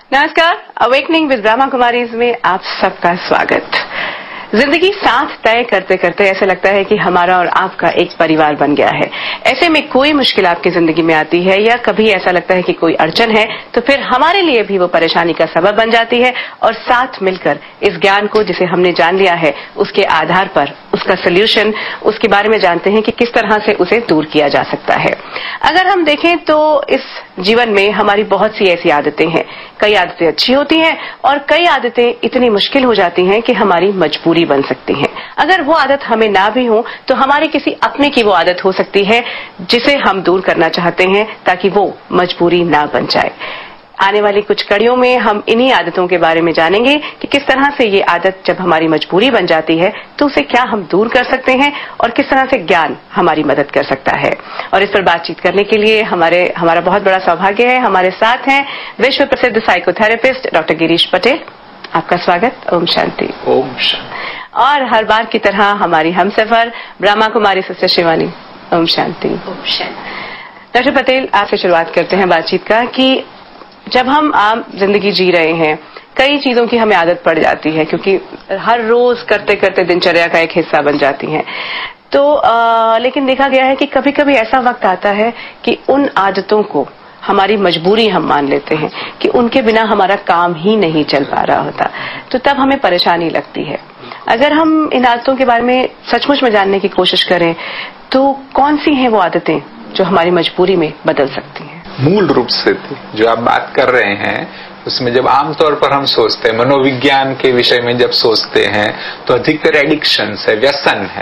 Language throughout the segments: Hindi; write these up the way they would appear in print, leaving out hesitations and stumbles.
नमस्कार, अवेकनिंग विद ब्रह्मा कुमारीज में आप सबका स्वागत। जिंदगी साथ तय करते करते ऐसे लगता है कि हमारा और आपका एक परिवार बन गया है। ऐसे में कोई मुश्किल आपकी जिंदगी में आती है या कभी ऐसा लगता है कि कोई अड़चन है, तो फिर हमारे लिए भी वो परेशानी का सबब बन जाती है और साथ मिलकर इस ज्ञान को जिसे हमने जान लिया है उसके आधार पर उसका सोल्यूशन, उसके बारे में जानते हैं कि किस तरह से उसे दूर किया जा सकता है। अगर हम देखें तो इस जीवन में हमारी बहुत सी ऐसी आदतें हैं। कई आदतें अच्छी होती हैं और कई आदतें इतनी मुश्किल हो जाती हैं कि हमारी मजबूरी बन सकती हैं। अगर वो आदत हमें ना भी हो तो हमारी किसी अपने की वो आदत हो सकती है जिसे हम दूर करना चाहते हैं ताकि वो मजबूरी ना बन जाए। आने वाली कुछ कड़ियों में हम इन्हीं आदतों के बारे में जानेंगे कि किस तरह से ये आदत जब हमारी मजबूरी बन जाती है तो उसे क्या हम दूर कर सकते हैं और किस तरह से ज्ञान हमारी मदद कर सकता है। और इस पर बातचीत करने के लिए हमारा बहुत बड़ा सौभाग्य है। हमारे साथ हैं विश्व प्रसिद्ध साइकोथेरेपिस्ट डॉक्टर गिरीश पटेल। आपका स्वागत। ओम शांति। ओम शांति। और हर बार की तरह हमारी हमसफर ब्रह्मा कुमारी सिस्टर शिवानी। ओम शांति। ओम शांति। डॉक्टर पटेल, आपसे शुरुआत करते हैं बातचीत का कि जब हम आम जिंदगी जी रहे हैं कई चीजों की हमें आदत पड़ जाती है क्योंकि हर रोज करते करते दिनचर्या का एक हिस्सा बन जाती है। तो लेकिन देखा गया है कि कभी कभी ऐसा वक्त आता है कि उन आदतों को हमारी मजबूरी हम मान लेते हैं कि उनके बिना हमारा काम ही नहीं चल पा रहा होता, तो तब हमें परेशानी लगती है। अगर हम इन आदतों के बारे में सचमुच में जानने की कोशिश करें तो कौन सी हैं वो आदतें जो हमारी मजबूरी में बदल सकती हैं? मूल रूप से जो आप बात कर रहे हैं उसमें जब आमतौर पर हम सोचते हैं, मनोविज्ञान के विषय में जब सोचते हैं तो अधिकतर एडिक्शन है, व्यसन है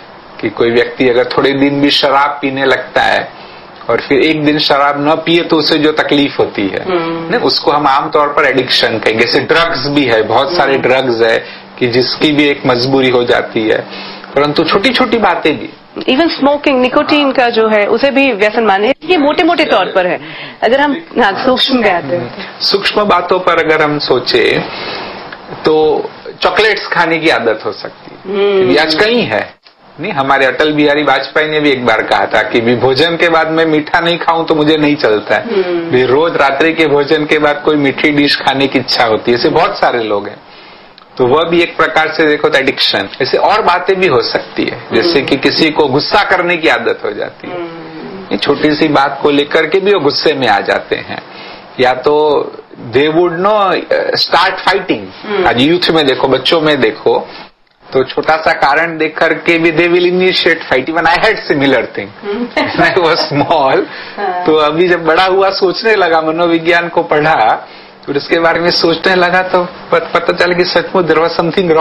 कि कोई व्यक्ति अगर थोड़े दिन भी शराब पीने लगता है और फिर एक दिन शराब न पिए तो उसे जो तकलीफ होती है न, उसको हम आमतौर पर एडिक्शन कहेंगे। जैसे ड्रग्स भी है, बहुत सारे ड्रग्स है कि जिसकी भी एक मजबूरी हो जाती है। परंतु छोटी छोटी बातें भी, इवन स्मोकिंग, निकोटीन का जो है उसे भी व्यसन माने। ये मोटे मोटे तौर पर है। अगर हम सूक्ष्म में आते हैं, सूक्ष्म बातों पर अगर हम सोचे तो चॉकलेट्स खाने की आदत हो सकती है। आज कहीं है नहीं, हमारे अटल बिहारी वाजपेयी ने भी एक बार कहा था कि भी भोजन के बाद मैं मीठा नहीं खाऊं तो मुझे नहीं चलता है। भी रोज रात्रि के भोजन के बाद कोई मीठी डिश खाने की इच्छा होती है। ऐसे बहुत सारे लोग हैं। तो वह भी एक प्रकार से देखो तो एडिक्शन। ऐसे और बातें भी हो सकती है, जैसे कि किसी को गुस्सा करने की आदत हो जाती है। छोटी सी बात को लेकर के भी वो गुस्से में आ जाते हैं, या तो they would know start fighting. आज यूथ में देखो, बच्चों में देखो तो छोटा सा कारण देख करके भी they will initiate fight. Even I had similar thing I was small. तो अभी जब बड़ा हुआ सोचने लगा, मनोविज्ञान को पढ़ा और उसके बारे में सोचने लगा तो पता चला कि सचमुच देयर वाज समथिंग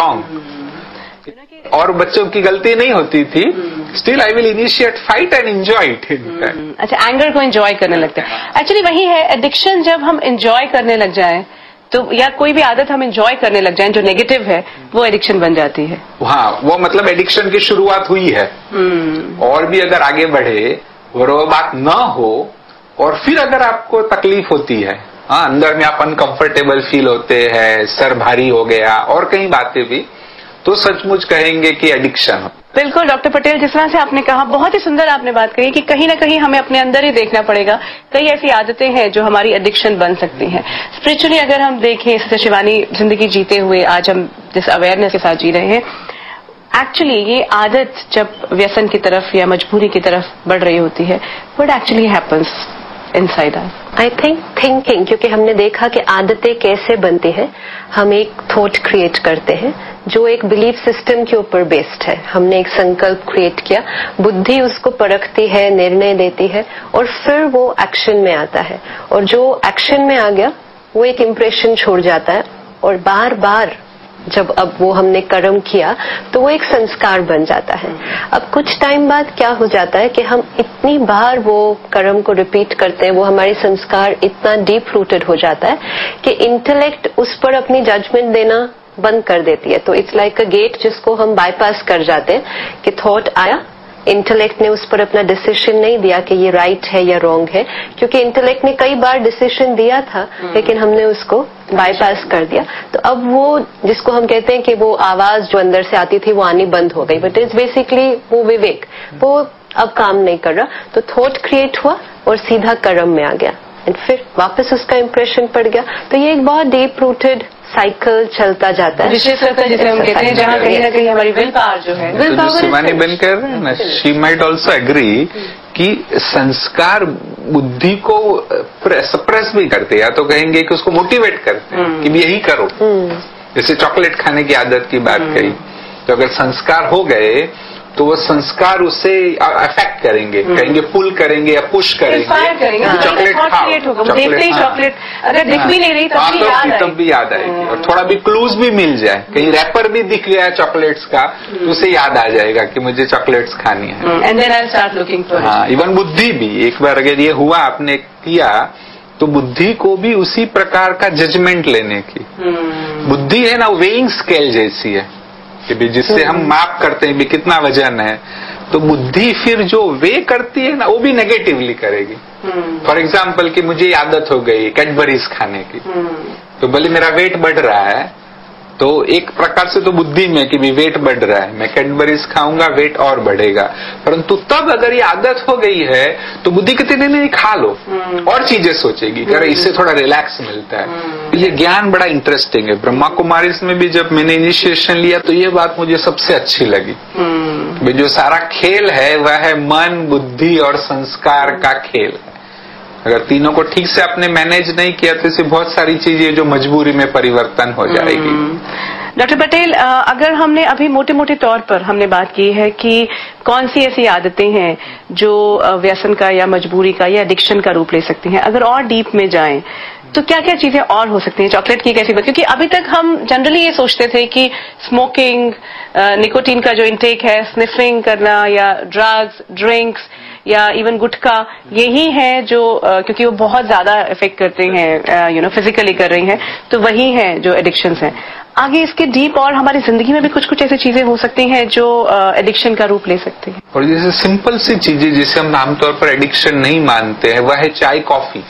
रॉन्ग। और बच्चों की गलती नहीं होती थी, still I will initiate fight and enjoy it. अच्छा, एंगर को एंजॉय करने लगते हैं। एक्चुअली वही है एडिक्शन। जब हम एंजॉय करने लग जाएं तो, या कोई भी आदत हम एंजॉय करने लग जाएं जो नेगेटिव है, वो एडिक्शन बन जाती है। हाँ, वो मतलब एडिक्शन की शुरुआत हुई है। और भी अगर आगे बढ़े और वो बात न हो और फिर अगर आपको तकलीफ होती है, हाँ, अंदर में आप अनकंफर्टेबल फील होते हैं, सर भारी हो गया और कई बातें भी, तो सचमुच कहेंगे कि एडिक्शन हो। बिल्कुल डॉक्टर पटेल, जिस तरह से आपने कहा, बहुत ही सुंदर आपने बात कही कि कहीं ना कहीं हमें अपने अंदर ही देखना पड़ेगा। कई ऐसी आदतें हैं जो हमारी एडिक्शन बन सकती हैं। स्पिरिचुअली अगर हम देखें, जैसे शिवानी, जिंदगी जीते हुए आज हम जिस अवेयरनेस के साथ जी रहे हैं, एक्चुअली ये आदत जब व्यसन की तरफ या मजबूरी की तरफ बढ़ रही होती है, what actually happens inside us? I think thinking, क्योंकि हमने देखा कि आदतें कैसे बनती हैं। हम एक थॉट क्रिएट करते हैं जो एक बिलीफ सिस्टम के ऊपर बेस्ड है। हमने एक संकल्प क्रिएट किया, बुद्धि उसको परखती है, निर्णय देती है और फिर वो एक्शन में आता है। और जो एक्शन में आ गया वो एक इम्प्रेशन छोड़ जाता है और बार बार जब अब वो हमने कर्म किया तो वो एक संस्कार बन जाता है। अब कुछ टाइम बाद क्या हो जाता है कि हम इतनी बार वो कर्म को रिपीट करते हैं, वो हमारे संस्कार इतना डीप रूटेड हो जाता है कि इंटेलेक्ट उस पर अपनी जजमेंट देना बंद कर देती है। तो इट्स लाइक अ गेट जिसको हम बाईपास कर जाते हैं कि थॉट आया, इंटेलेक्ट ने उस पर अपना डिसीजन नहीं दिया कि ये राइट है या रॉन्ग है, क्योंकि इंटेलेक्ट ने कई बार डिसीजन दिया था लेकिन हमने उसको बाईपास कर दिया। तो अब वो जिसको हम कहते हैं कि वो आवाज जो अंदर से आती थी वो आनी बंद हो गई, बट इट्स बेसिकली वो विवेक वो अब काम नहीं कर रहा। तो थॉट क्रिएट हुआ और सीधा कर्म में आ गया। एंड फिर वापस उसका इम्प्रेशन पड़ गया। तो ये एक बहुत डीप रूटेड साइकिल चलता जाता है, जिसे हम कहते हैं, जहाँ कहीं ना कहीं हमारी विल पावर जो है, तो जो शिवानी बहन कह रहे हैं ना, शी माइट ऑल्सो एग्री कि संस्कार बुद्धि को सप्रेस भी करते हैं, या तो कहेंगे कि उसको मोटिवेट करते हैं कि यही करो। जैसे चॉकलेट खाने की आदत की बात कही, तो अगर संस्कार हो गए तो वो संस्कार उसे अफेक्ट करेंगे, कहेंगे पुल करेंगे या पुश करेंगे, चॉकलेट खाओ, चॉकलेट अगर दिख भी नहीं रही तब भी याद आएगी। और थोड़ा भी क्लूज भी मिल जाए, कहीं रैपर भी दिख गया चॉकलेट्स का, तो उसे याद आ जाएगा कि मुझे चॉकलेट्स खानी है। And then I start looking for it. हाँ, इवन बुद्धि भी, एक बार अगर ये हुआ आपने किया, तो बुद्धि को भी उसी प्रकार का जजमेंट लेने की बुद्धि है ना, वेइंग स्केल जैसी है कि भी जिससे हम माप करते हैं भी कितना वजन है, तो बुद्धि फिर जो वे करती है ना, वो भी नेगेटिवली करेगी। फॉर एग्जाम्पल कि मुझे आदत हो गई कैडबरीज खाने की, तो भले मेरा वेट बढ़ रहा है, तो एक प्रकार से तो बुद्धि में कि भी वेट बढ़ रहा है, मैं कैडबरीज खाऊंगा वेट और बढ़ेगा। परंतु तब अगर ये आदत हो गई है तो बुद्धि कहती नहीं खा लो, और चीजें सोचेगी कि अरे इससे थोड़ा रिलैक्स मिलता है। ये ज्ञान बड़ा इंटरेस्टिंग है। ब्रह्मा कुमारीज में भी जब मैंने इनिशिएशन लिया तो ये बात मुझे सबसे अच्छी लगी। जो सारा खेल है वह है मन, बुद्धि और संस्कार का खेल है। अगर तीनों को ठीक से आपने मैनेज नहीं किया तो इससे बहुत सारी चीजें जो मजबूरी में परिवर्तन हो जाएगी। डॉक्टर पटेल, अगर हमने अभी मोटे मोटे तौर पर हमने बात की है कि कौन सी ऐसी आदतें हैं जो व्यसन का या मजबूरी का या एडिक्शन का रूप ले सकती हैं, अगर और डीप में जाएं तो क्या क्या चीजें और हो सकती हैं? चॉकलेट की कैसी बात, क्योंकि अभी तक हम जनरली ये सोचते थे कि स्मोकिंग, निकोटीन का जो इंटेक है, स्निफिंग करना या ड्रग्स, ड्रिंक्स या इवन गुटखा, यही है जो क्योंकि वो बहुत ज्यादा इफेक्ट करते हैं, फिजिकली कर रही हैं, तो वही है जो एडिक्शंस हैं। आगे इसके डीप और हमारी जिंदगी में भी कुछ कुछ ऐसी चीजें हो सकती हैं जो एडिक्शन का रूप ले सकती हैं। और जैसे सिंपल सी चीजें जिसे हम आमतौर पर एडिक्शन नहीं मानते हैं, वह है चाय कॉफी।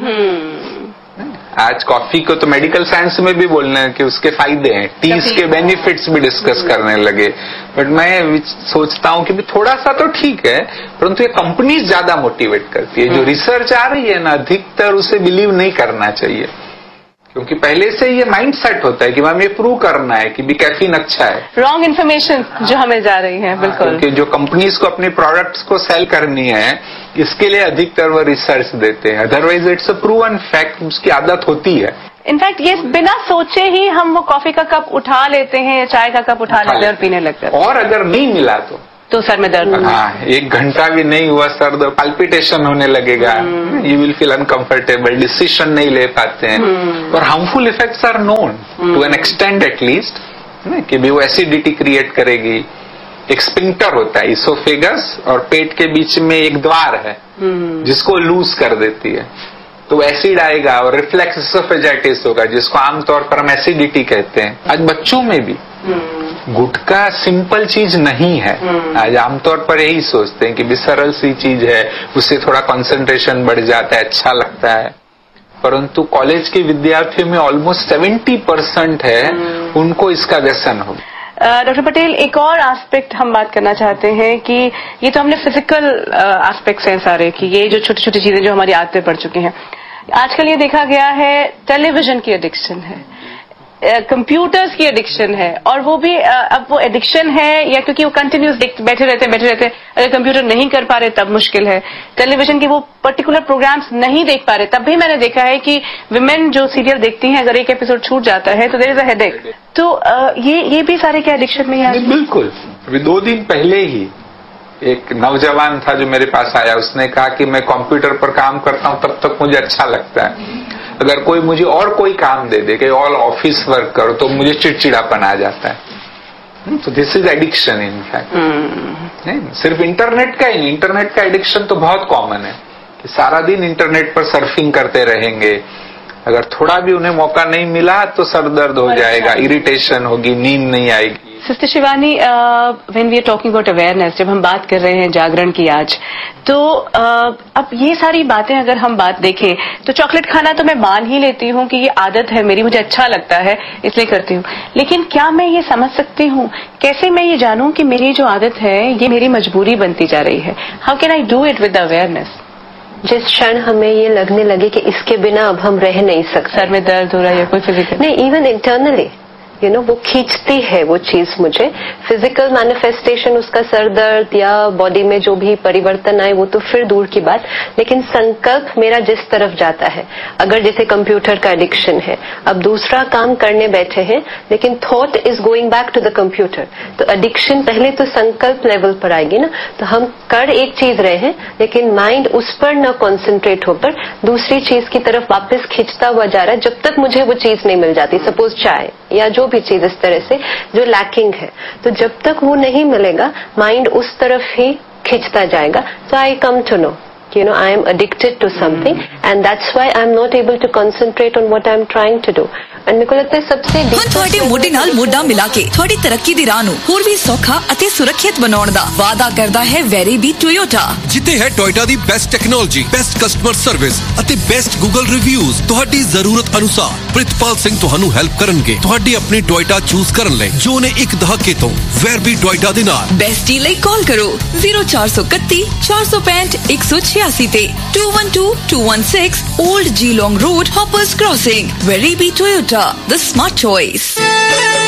आज कॉफी को तो मेडिकल साइंस में भी बोलना है कि उसके फायदे हैं, टीज के बेनिफिट्स भी डिस्कस करने लगे। बट मैं सोचता हूं कि थोड़ा सा तो ठीक है, परंतु ये कंपनीज ज्यादा मोटिवेट करती है। जो रिसर्च आ रही है ना, अधिकतर उसे बिलीव नहीं करना चाहिए, क्योंकि पहले से ये माइंड सेट होता है कि हमें प्रूव करना है कि भी कैफीन अच्छा है। रॉन्ग इन्फॉर्मेशन जो हमें जा रही है। बिल्कुल, क्योंकि जो कंपनीज को अपने प्रोडक्ट्स को सेल करनी है, इसके लिए अधिकतर वो रिसर्च देते हैं। Otherwise it's a proven fact, उसकी आदत होती है। इनफैक्ट ये बिना सोचे ही हम वो कॉफी का कप उठा लेते हैं या चाय का कप उठा लेते हैं और पीने लगते हैं। और अगर नहीं मिला तो सर में दर्द, हाँ, 1 घंटा भी नहीं हुआ सर दर्द, पाल्पिटेशन होने लगेगा, you will feel uncomfortable, decision नहीं ले पाते हैं। और harmful effects are known to N extend at least, कि भी वो एसिडिटी क्रिएट करेगी। एक स्पिंक्टर होता है इसोफेगस और पेट के बीच में एक द्वार है जिसको लूज कर देती है, तो एसिड आएगा और रिफ्लेक्स इसोफेजाइटिस होगा, जिसको आमतौर पर हम एसिडिटी कहते हैं। आज बच्चों में भी गुटखा सिंपल चीज नहीं है। आज आमतौर पर यही सोचते हैं कि भी सरल सी चीज है, उससे थोड़ा कंसंट्रेशन बढ़ जाता है, अच्छा लगता है। परंतु कॉलेज के विद्यार्थियों में ऑलमोस्ट 70% है उनको इसका व्यसन हो। डॉक्टर पटेल, एक और एस्पेक्ट हम बात करना चाहते हैं कि ये तो हमने फिजिकल एस्पेक्ट्स हैं सारे, कि ये जो छोटी छोटी चीजें जो हमारी आदतें पड़ चुकी हैं, आजकल ये देखा गया है टेलीविजन की एडिक्शन है, कंप्यूटर्स की एडिक्शन है, और वो भी अब वो एडिक्शन है या क्योंकि वो कंटिन्यूस बैठे रहते अगर कंप्यूटर नहीं कर पा रहे तब मुश्किल है, टेलीविजन के वो पर्टिकुलर प्रोग्राम्स नहीं देख पा रहे तब भी मैंने देखा है कि विमेन जो सीरियल देखती हैं, अगर एक एपिसोड छूट जाता है तो देयर इज अ हेडेक। तो ये भी सारे क्या एडिक्शन में है? बिल्कुल। अभी 2 दिन पहले ही एक नौजवान था जो मेरे पास आया, उसने कहा कि मैं कंप्यूटर पर काम करता हूं तब तक मुझे अच्छा लगता है, अगर कोई मुझे और कोई काम दे दे कि ऑल ऑफिस वर्क करो तो मुझे चिड़चिड़ापन आ जाता है। तो this is addiction in fact. सिर्फ इंटरनेट का ही नहीं, इंटरनेट का एडिक्शन तो बहुत कॉमन है कि सारा दिन इंटरनेट पर सर्फिंग करते रहेंगे, अगर थोड़ा भी उन्हें मौका नहीं मिला तो सर दर्द हो जाएगा, इरिटेशन होगी, नींद नहीं आएगी। Sister Shivani, when we are talking about awareness, जब हम बात कर रहे हैं जागरण की आज, तो अब ये सारी बातें अगर हम बात देखें तो चॉकलेट खाना तो मैं मान ही लेती हूँ कि ये आदत है मेरी, मुझे अच्छा लगता है इसलिए करती हूँ, लेकिन क्या मैं ये समझ सकती हूँ, कैसे मैं ये जानूं कि मेरी जो आदत है ये मेरी मजबूरी बनती जा रही है? How can I do it with awareness? जिस क्षण हमें ये लगने लगे कि इसके बिना अब हम रह नहीं सकते, सर में दर्द हो रहा है या कोई फिजिकल नहीं, इवन इंटरनली वो खींचती है वो चीज मुझे। फिजिकल मैनिफेस्टेशन उसका सर दर्द या बॉडी में जो भी परिवर्तन आए वो तो फिर दूर की बात, लेकिन संकल्प मेरा जिस तरफ जाता है, अगर जैसे कंप्यूटर का एडिक्शन है, अब दूसरा काम करने बैठे हैं लेकिन thought is going back to the computer, तो एडिक्शन पहले तो संकल्प लेवल पर आएगी ना, तो हम कर एक चीज रहे हैं लेकिन माइंड उस पर न कॉन्सेंट्रेट होकर दूसरी चीज की तरफ वापस खींचता हुआ जा रहा है, जब तक मुझे वो चीज नहीं मिल जाती, सपोज चाय या जो भी चीज इस तरह से जो लैकिंग है, तो जब तक वो नहीं मिलेगा माइंड उस तरफ ही खींचता जाएगा। So I come to know, I am addicted to something and that's why I am not able to concentrate on what I am trying to do। And मेरे को लगता है सबसे ਤੁਹਾਡੇ ਮੋਢੇ ਨਾਲ ਮੋਢਾ ਮਿਲਾ ਕੇ ਤੁਹਾਡੀ ਤਰੱਕੀ ਦੀ ਰਾਹ ਨੂੰ ਹੋਰ ਵੀ ਸੌਖਾ ਅਤੇ ਸੁਰੱਖਿਅਤ ਬਣਾਉਣ ਦਾ ਵਾਅਦਾ ਕਰਦਾ ਹੈ ਵੈਰੀਬੀ ਟੋਯੋਟਾ, ਜਿੱਥੇ ਹੈ ਟੋਯੋਟਾ ਦੀ best technology, best customer service ਅਤੇ ਬੈਸਟ ਗੂਗਲ ਰਿਵਿਊਜ਼। ਤੁਹਾਡੀ ਜ਼ਰੂਰਤ ਅਨੁਸਾਰ ਪ੍ਰਿਤਪਾਲ ਸਿੰਘ ਤੁਹਾਨੂੰ ਹੈਲਪ ਕਰਨਗੇ ਤੁਹਾਡੀ ਆਪਣੀ ਟੋਯੋਟਾ ਚੂਜ਼ ਕਰਨ ਲਈ, ਜੋ ਨੇ ਇੱਕ ਦਹਾਕੇ ਤੋਂ ਵੈਰਬੀ ਟੋਯੋਟਾ ਦੇ ਨਾਲ। ਬੈਸਟੀ ਲਈ ਕਾਲ ਕਰੋ 0431 465 186 ਤੇ 212216 old Geelong road, hoppers crossing. वेरीबी Toyota, the smart choice।